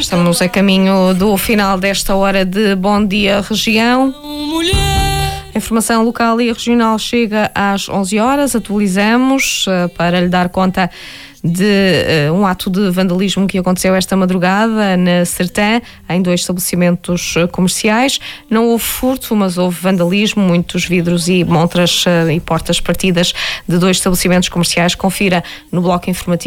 Estamos a caminho do final desta hora de Bom Dia Região. A informação local e regional chega às 11 horas. Atualizamos para lhe dar conta de um ato de vandalismo que aconteceu esta madrugada na Sertã, em 2 estabelecimentos comerciais. Não houve furto, mas houve vandalismo, muitos vidros e montras e portas partidas de 2 estabelecimentos comerciais. Confira no bloco informativo